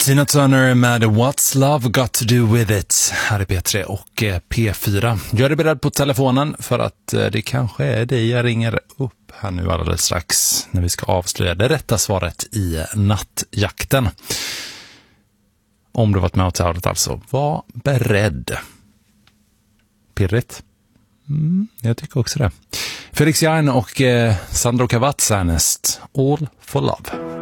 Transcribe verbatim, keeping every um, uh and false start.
Tina Turner med What's Love Got To Do With It här i P tre och P fyra. Jag är beredd på telefonen för att det kanske är dig jag ringer upp här nu alldeles strax när vi ska avslöja det rätta svaret i nattjakten. Om du varit med och tävlat alltså, var beredd. Pirrigt? Mm, jag tycker också det. Felix Jain och eh, Sandro Cavazza näst All for Love.